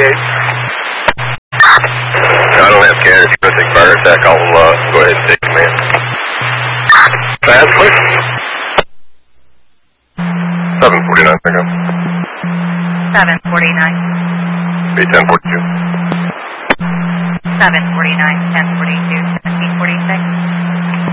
I don't have scanners. You take fire attack. I'll go ahead and take command. Fast, quick. 749, pick up. 749. 1042. 749, 1042, 1746.